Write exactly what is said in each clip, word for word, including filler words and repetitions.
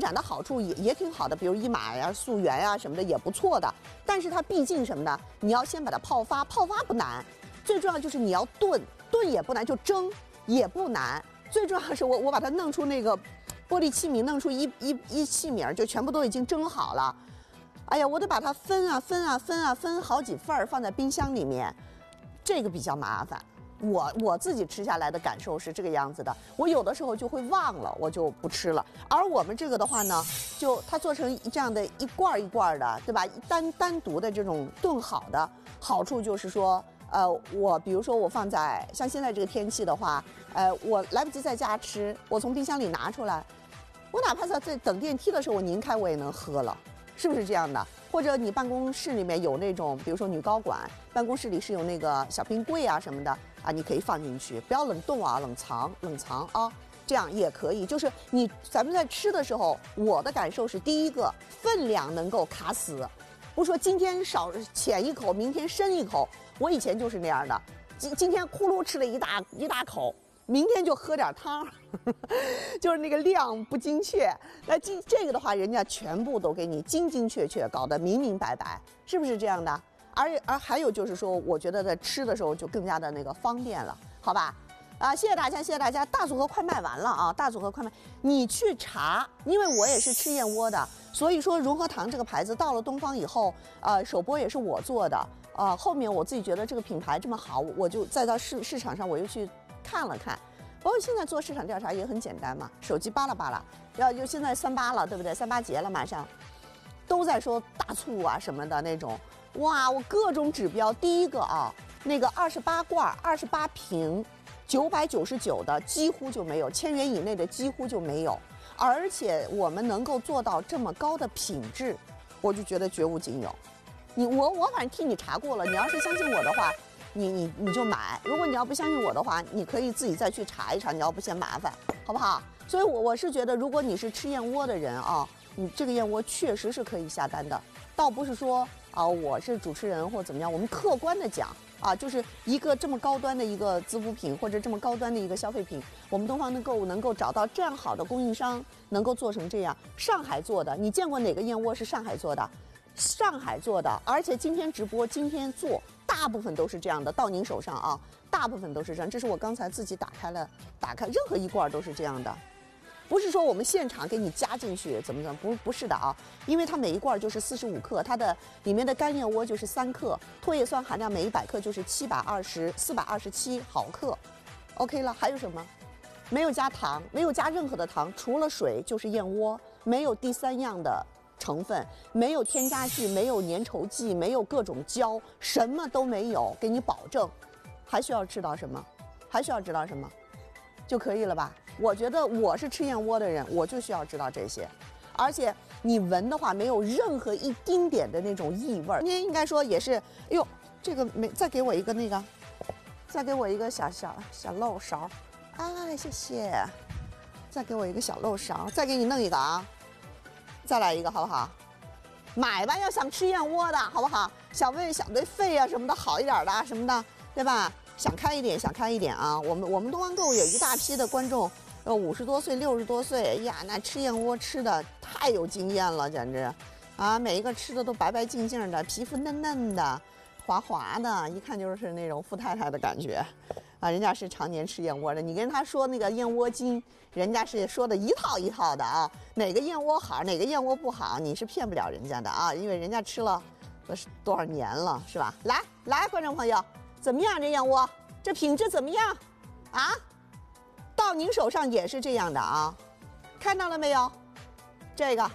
展的好处也也挺好的，比如一马呀、溯源呀什么的也不错的。但是它毕竟什么呢？你要先把它泡发，泡发不难，最重要就是你要炖，炖也不难，就蒸也不难。最重要的是我我把它弄出那个玻璃器皿，弄出一一一器皿，就全部都已经蒸好了。哎呀，我得把它分啊分啊分啊分好几份儿放在冰箱里面，这个比较麻烦。我我自己吃下来的感受是这个样子的，我有的时候就会忘了，我就不吃了。而我们这个的话呢，就它做成这样的一罐一罐的，对吧？单单独的这种炖好的，好处就是说，呃，我比如说我放在像现在这个天气的话，呃，我来不及在家吃，我从冰箱里拿出来，我哪怕在在等电梯的时候我拧开我也能喝了，是不是这样的？或者你办公室里面有那种，比如说女高管办公室里是有那个小冰柜啊什么的啊，你可以放进去，不要冷冻啊，冷藏冷藏啊，这样也可以。就是你咱们在吃的时候，我的感受是，第一个分量能够卡死，不是说今天少浅一口，明天深一口。我以前就是那样的，今今天呼噜吃了一大一大口。明天就喝点汤，呵呵，就是那个量不精确。那这这个的话，人家全部都给你精精确确，搞得明明白白，是不是这样的？而而还有就是说，我觉得在吃的时候就更加的那个方便了，好吧？啊，谢谢大家，谢谢大家。大组合快卖完了啊，大组合快卖。你去查，因为我也是吃燕窝的，所以说融合堂这个牌子到了东方以后，呃，首播也是我做的。呃，后面我自己觉得这个品牌这么好，我就在到市市场上我又去。看了看，包括现在做市场调查也很简单嘛，手机扒拉扒拉，要就现在三八了，对不对？三八节了，马上都在说大促啊什么的那种，哇，我各种指标，第一个啊，那个二十八罐、二十八瓶，九百九十九的几乎就没有，千元以内的几乎就没有，而且我们能够做到这么高的品质，我就觉得绝无仅有。你我我反正替你查过了，你要是相信我的话。你你你就买，如果你要不相信我的话，你可以自己再去查一查，你要不嫌麻烦，好不好？所以我，我我是觉得，如果你是吃燕窝的人啊，你这个燕窝确实是可以下单的，倒不是说啊我是主持人或怎么样，我们客观的讲啊，就是一个这么高端的一个滋补品或者这么高端的一个消费品，我们东方能够能够找到这样好的供应商，能够做成这样，上海做的，你见过哪个燕窝是上海做的？上海做的，而且今天直播，今天做。大部分都是这样的，到您手上啊，大部分都是这样。这是我刚才自己打开了，打开任何一罐都是这样的，不是说我们现场给你加进去怎么怎么，不不是的啊，因为它每一罐就是四十五克，它的里面的干燕窝就是三克，唾液酸含量每一百克就是七百二十四百二十七毫克 ，OK 了。还有什么？没有加糖，没有加任何的糖，除了水就是燕窝，没有第三样的。成分没有添加剂，没有粘稠剂，没有各种胶，什么都没有，给你保证。还需要知道什么？还需要知道什么？就可以了吧？我觉得我是吃燕窝的人，我就需要知道这些。而且你闻的话，没有任何一丁点的那种异味儿。今天应该说也是，哎呦，这个没再给我一个那个，再给我一个小小小漏勺，哎，谢谢。再给我一个小漏勺，再给你弄一个啊。再来一个好不好？买吧，要想吃燕窝的好不好？想为想对肺啊什么的好一点的什么的，对吧？想开一点，想开一点啊！我们我们东方购有一大批的观众，呃，五十多岁、六十多岁，哎呀，那吃燕窝吃的太有经验了，简直啊！每一个吃的都白白净净的，皮肤嫩嫩的、滑滑的，一看就是那种富太太的感觉。啊，人家是常年吃燕窝的，你跟他说那个燕窝精，人家是说的一套一套的啊，哪个燕窝好，哪个燕窝不好，你是骗不了人家的啊，因为人家吃了多多少年了，是吧？来来，观众朋友，怎么样这燕窝？这品质怎么样？啊，到您手上也是这样的啊，看到了没有？这个。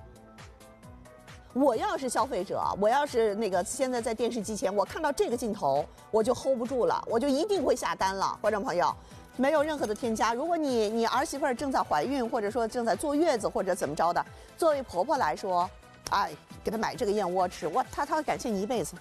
我要是消费者，我要是那个现在在电视机前，我看到这个镜头，我就 hold 不住了，我就一定会下单了。观众朋友，没有任何的添加。如果你你儿媳妇儿正在怀孕，或者说正在坐月子，或者怎么着的，作为婆婆来说，哎，给她买这个燕窝吃，我她她会感谢你一辈子。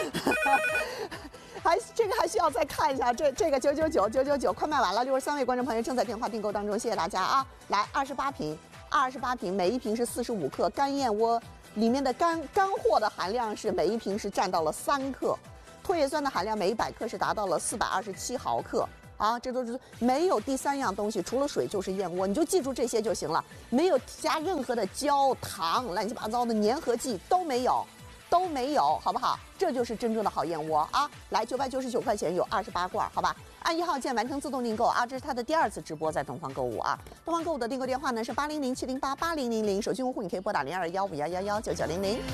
还这个还需要再看一下，这这个九九九九九九快卖完了，六十三位观众朋友正在电话订购当中，谢谢大家啊！来，二十八瓶，二十八瓶，每一瓶是四十五克干燕窝。里面的干干货的含量是每一瓶是占到了三克，唾液酸的含量每一百克是达到了四百二十七毫克， 啊，这都是没有第三样东西，除了水就是燕窝，你就记住这些就行了，没有加任何的焦糖、乱七八糟的粘合剂都没有。都没有，好不好？这就是真正的好燕窝啊！来，九百九十九块钱有二十八罐，好吧？按一号键完成自动订购啊！这是它的第二次直播，在东方购物啊！东方购物的订购电话呢是八零零七零八八零零零，手机用户你可以拨打零二幺五幺幺幺九九零零。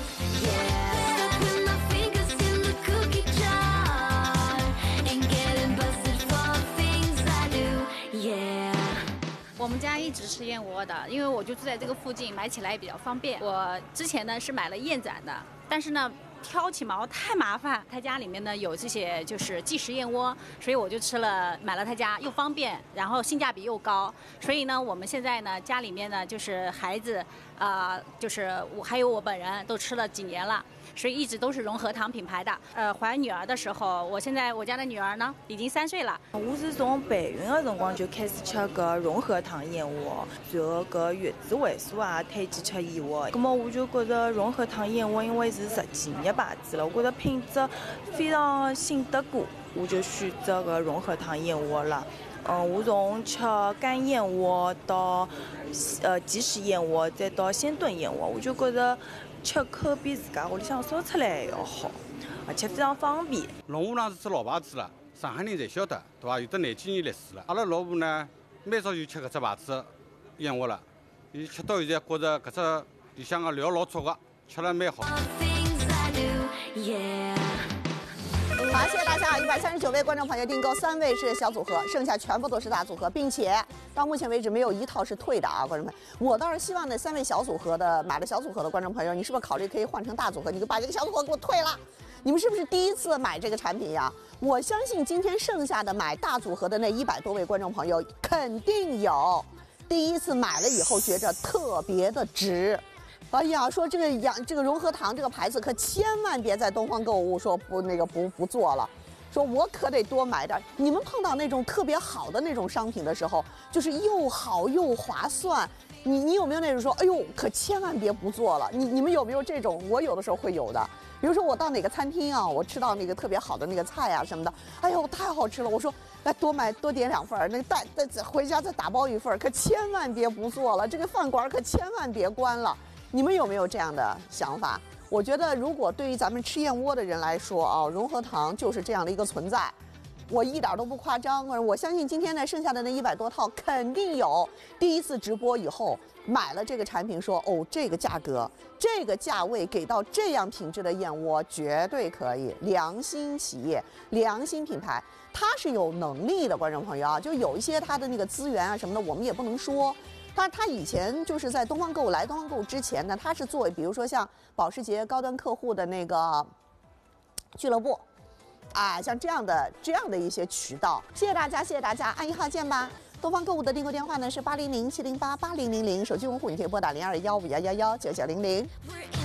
我们家一直吃燕窝的，因为我就住在这个附近，买起来也比较方便。我之前呢是买了燕盏的，但是呢挑起毛太麻烦。他家里面呢有这些就是即食燕窝，所以我就吃了，买了他家又方便，然后性价比又高。所以呢，我们现在呢家里面呢就是孩子，呃，就是我还有我本人都吃了几年了。所以一直都是融合堂品牌的。呃，怀女儿的时候，我现在我家的女儿呢已经三岁了。 我是从备孕的辰光就开始吃搿融合堂燕窝，随后搿月子会所也推荐吃燕窝。葛末我就觉着融合堂燕窝因为是十几年牌子了，我觉着品质非常信得过，我就选择搿融合堂燕窝了。嗯，我从吃干燕窝到呃即食燕窝，再到鲜炖燕窝，我就觉着吃口比自家屋里向烧出来还要好，而且非常方便。 龙虎堂是只老牌子了，上海人侪晓得，对伐？有得廿几年历史了。阿拉老婆呢，蛮早就吃搿只牌子燕窝了，伊吃到现在觉着搿只里向个料老足个，吃了蛮好。 好，谢谢大家，一百三十九位观众朋友订购三位是小组合，剩下全部都是大组合，并且到目前为止没有一套是退的啊，观众朋友。我倒是希望那三位小组合的买了小组合的观众朋友，你是不是考虑可以换成大组合？你就把这个小组合给我退了。你们是不是第一次买这个产品呀？我相信今天剩下的买大组合的那一百多位观众朋友，肯定有第一次买了以后觉着特别的值。哎呀，说这个养这个融合堂这个牌子可千万别在东方购物说不那个不不做了，说我可得多买点。你们碰到那种特别好的那种商品的时候，就是又好又划算，你你有没有那种说，哎呦，可千万别不做了？你你们有没有这种？我有的时候会有的。比如说我到哪个餐厅啊，我吃到那个特别好的那个菜啊什么的，哎呦太好吃了，我说哎多买多点两份儿，那个带带回家再打包一份儿，可千万别不做了，这个饭馆可千万别关了。你们有没有这样的想法？我觉得，如果对于咱们吃燕窝的人来说啊，融合堂就是这样的一个存在，我一点都不夸张。我相信今天呢，剩下的那一百多套肯定有第一次直播以后买了这个产品说，哦，这个价格、这个价位给到这样品质的燕窝，绝对可以。良心企业、良心品牌，它是有能力的，观众朋友啊，就有一些它的那个资源啊什么的，我们也不能说。他他以前就是在东方购物来东方购物之前呢，他是做比如说像保时捷高端客户的那个俱乐部，啊，像这样的这样的一些渠道。谢谢大家，谢谢大家，按一号键吧。东方购物的订购电话呢是八零零七零八八零零零，手机用户你可以拨打零二幺五幺幺幺九九零零。